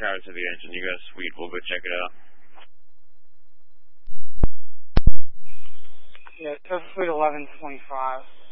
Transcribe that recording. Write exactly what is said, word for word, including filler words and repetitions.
Travis of the engine. You got a suite. We'll go check it out. Yeah, Toast Suite eleven twenty-five.